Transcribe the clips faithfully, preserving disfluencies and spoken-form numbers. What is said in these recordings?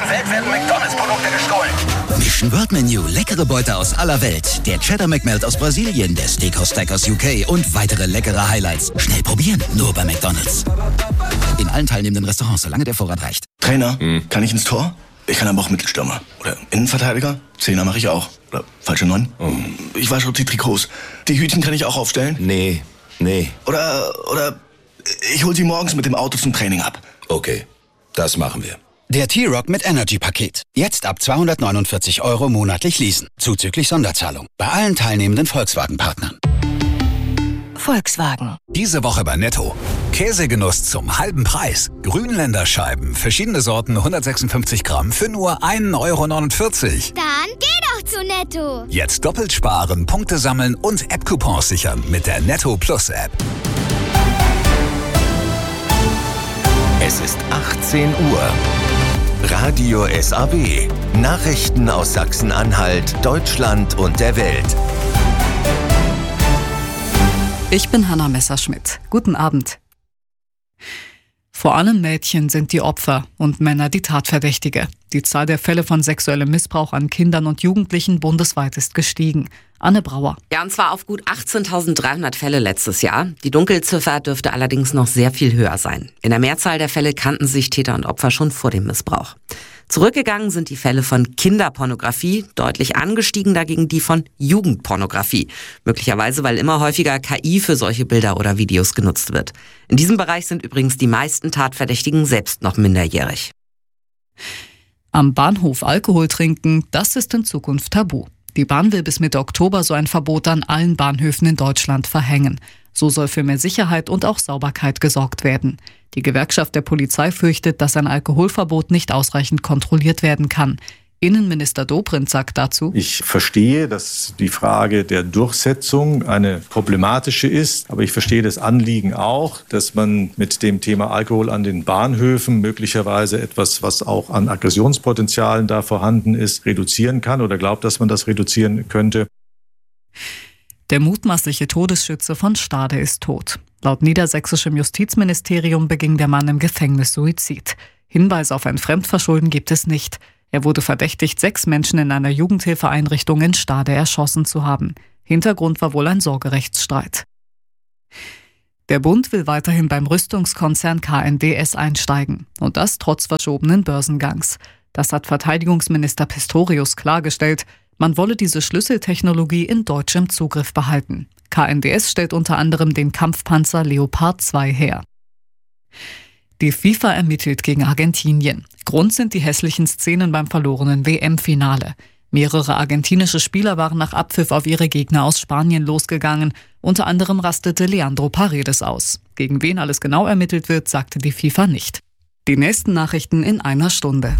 Welt werden McDonalds-Produkte gestohlen. Mission World Menu, leckere Beute aus aller Welt. Der Cheddar McMelt aus Brasilien, der Steakhouse Stack aus U K und weitere leckere Highlights. Schnell probieren, nur bei McDonalds. In allen teilnehmenden Restaurants, solange der Vorrat reicht. Trainer, hm. kann ich ins Tor? Ich kann aber auch Mittelstürmer. Oder Innenverteidiger. Zehner mache ich auch. Oder falsche Neun. Oh. Ich wasche die Trikots. Die Hütchen kann ich auch aufstellen? Nee, nee. Oder, oder ich hol sie morgens mit dem Auto zum Training ab. Okay, das machen wir. Der T-Rock mit Energy-Paket. Jetzt ab zweihundertneunundvierzig Euro monatlich leasen. Zuzüglich Sonderzahlung. Bei allen teilnehmenden Volkswagen-Partnern. Volkswagen. Diese Woche bei Netto. Käsegenuss zum halben Preis. Grünländerscheiben, verschiedene Sorten, hundertsechsundfünfzig Gramm für nur ein Euro neunundvierzig. Dann geh doch zu Netto. Jetzt doppelt sparen, Punkte sammeln und App-Coupons sichern mit der Netto Plus App. Es ist achtzehn Uhr. Radio S A W. Nachrichten aus Sachsen-Anhalt, Deutschland und der Welt. Ich bin Hanna Messerschmidt. Guten Abend. Vor allem Mädchen sind die Opfer und Männer die Tatverdächtige. Die Zahl der Fälle von sexuellem Missbrauch an Kindern und Jugendlichen bundesweit ist gestiegen. Anne Brauer. Ja, und zwar auf gut achtzehntausenddreihundert Fälle letztes Jahr. Die Dunkelziffer dürfte allerdings noch sehr viel höher sein. In der Mehrzahl der Fälle kannten sich Täter und Opfer schon vor dem Missbrauch. Zurückgegangen sind die Fälle von Kinderpornografie, deutlich angestiegen dagegen die von Jugendpornografie. Möglicherweise, weil immer häufiger K I für solche Bilder oder Videos genutzt wird. In diesem Bereich sind übrigens die meisten Tatverdächtigen selbst noch minderjährig. Am Bahnhof Alkohol trinken, das ist in Zukunft tabu. Die Bahn will bis Mitte Oktober so ein Verbot an allen Bahnhöfen in Deutschland verhängen. So soll für mehr Sicherheit und auch Sauberkeit gesorgt werden. Die Gewerkschaft der Polizei fürchtet, dass ein Alkoholverbot nicht ausreichend kontrolliert werden kann. Innenminister Dobrindt sagt dazu: Ich verstehe, dass die Frage der Durchsetzung eine problematische ist, aber ich verstehe das Anliegen auch, dass man mit dem Thema Alkohol an den Bahnhöfen möglicherweise etwas, was auch an Aggressionspotenzialen da vorhanden ist, reduzieren kann oder glaubt, dass man das reduzieren könnte. Der mutmaßliche Todesschütze von Stade ist tot. Laut niedersächsischem Justizministerium beging der Mann im Gefängnis Suizid. Hinweise auf ein Fremdverschulden gibt es nicht. Er wurde verdächtigt, sechs Menschen in einer Jugendhilfeeinrichtung in Stade erschossen zu haben. Hintergrund war wohl ein Sorgerechtsstreit. Der Bund will weiterhin beim Rüstungskonzern K N D S einsteigen. Und das trotz verschobenen Börsengangs. Das hat Verteidigungsminister Pistorius klargestellt. Man wolle diese Schlüsseltechnologie in deutschem Zugriff behalten. K N D S stellt unter anderem den Kampfpanzer Leopard zwei her. Die FIFA ermittelt gegen Argentinien. Grund sind die hässlichen Szenen beim verlorenen W M-Finale. Mehrere argentinische Spieler waren nach Abpfiff auf ihre Gegner aus Spanien losgegangen. Unter anderem rastete Leandro Paredes aus. Gegen wen alles genau ermittelt wird, sagte die FIFA nicht. Die nächsten Nachrichten in einer Stunde.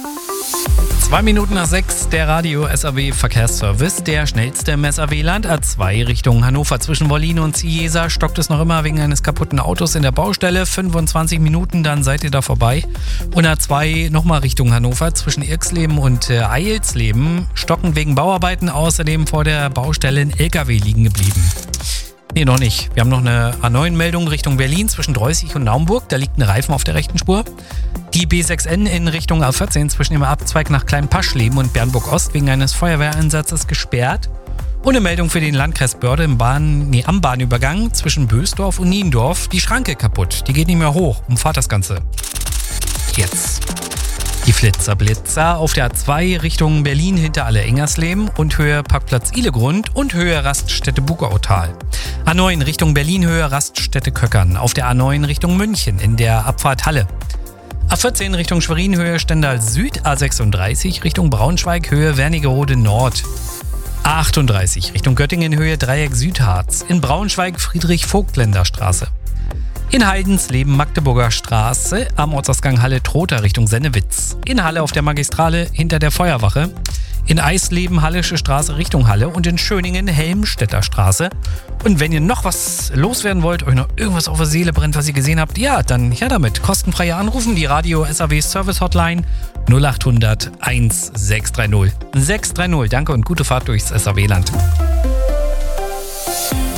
Zwei Minuten nach sechs, der Radio S A W Verkehrsservice, der schnellste im S A W-Land. A zwei Richtung Hannover zwischen Wollin und Ciesa stockt es noch immer wegen eines kaputten Autos in der Baustelle. fünfundzwanzig Minuten, dann seid ihr da vorbei. Und A zwei nochmal Richtung Hannover zwischen Irxleben und äh, Eilsleben stocken wegen Bauarbeiten, außerdem vor der Baustelle ein L K W liegen geblieben. Nee, noch nicht. Wir haben noch eine A neun Meldung Richtung Berlin zwischen Dreußig und Naumburg. Da liegt ein Reifen auf der rechten Spur. Die B sechs N in Richtung A vierzehn zwischen dem Abzweig nach Kleinpaschleben und Bernburg-Ost wegen eines Feuerwehreinsatzes gesperrt. Und eine Meldung für den Landkreis Börde im Bahn, nee, am Bahnübergang zwischen Bösdorf und Niendorf. Die Schranke kaputt. Die geht nicht mehr hoch. Umfahrt das Ganze. Jetzt. Die Flitzer-Blitzer auf der A zwei Richtung Berlin hinter Alle-Engersleben und Höhe Parkplatz Ihlegrund und Höhe Raststätte Bugautal. A neun Richtung Berlin, Höhe Raststätte Köckern. Auf der A neun Richtung München in der Abfahrt Halle. A vierzehn Richtung Schwerin, Höhe Stendal Süd. A sechsunddreißig Richtung Braunschweig, Höhe Wernigerode Nord. A achtunddreißig Richtung Göttingen, Höhe Dreieck Südharz. In Braunschweig Friedrich-Vogtländer Straße. In Heidensleben Magdeburger Straße am Ortsausgang Halle-Trotha Richtung Sennewitz. In Halle auf der Magistrale hinter der Feuerwache. In Eisleben Hallische Straße Richtung Halle und in Schöningen Helmstedter Straße. Und wenn ihr noch was loswerden wollt, euch noch irgendwas auf der Seele brennt, was ihr gesehen habt, ja, dann her damit. Kostenfreie Anrufen, die Radio S A W Service Hotline null achthundert eins sechs drei null. sechs drei null, danke und gute Fahrt durchs S A W-Land.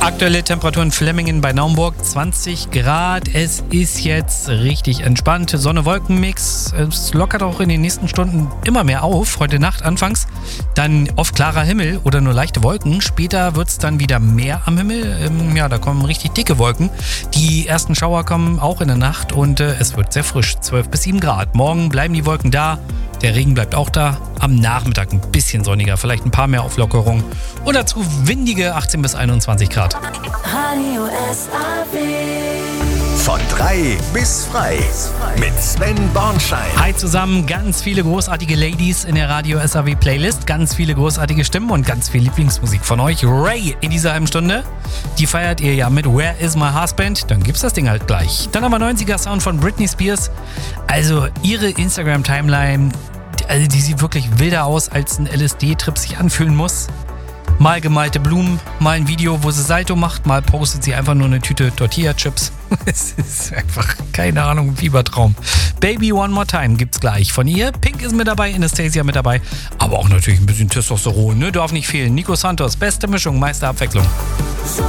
Aktuelle Temperatur in Flemmingen bei Naumburg zwanzig Grad. Es ist jetzt richtig entspannt. Sonne-Wolken-Mix. Es lockert auch in den nächsten Stunden immer mehr auf. Heute Nacht anfangs. Dann oft klarer Himmel oder nur leichte Wolken. Später wird es dann wieder mehr am Himmel. Ja, da kommen richtig dicke Wolken. Die ersten Schauer kommen auch in der Nacht und äh, es wird sehr frisch. zwölf bis sieben Grad. Morgen bleiben die Wolken da. Der Regen bleibt auch da. Am Nachmittag ein bisschen sonniger, vielleicht ein paar mehr Auflockerungen. Und dazu windige achtzehn bis einundzwanzig Grad. Radio S A W. Von drei bis frei. Mit Sven Bornschein. Hi zusammen, ganz viele großartige Ladies in der Radio S A W Playlist. Ganz viele großartige Stimmen und ganz viel Lieblingsmusik von euch. Ray in dieser halben Stunde. Die feiert ihr ja mit Where Is My Husband? Dann gibt's das Ding halt gleich. Dann haben wir neunziger Sound von Britney Spears. Also ihre Instagram-Timeline, also die sieht wirklich wilder aus, als ein L S D-Trip sich anfühlen muss. Mal gemalte Blumen, mal ein Video, wo sie Salto macht, mal postet sie einfach nur eine Tüte Tortilla-Chips. Es ist einfach, keine Ahnung, Fiebertraum. Baby One More Time gibt's gleich von ihr. Pink ist mit dabei, Anastasia mit dabei, aber auch natürlich ein bisschen Testosteron, ne? Darf nicht fehlen. Nico Santos, beste Mischung, meiste Abwechslung.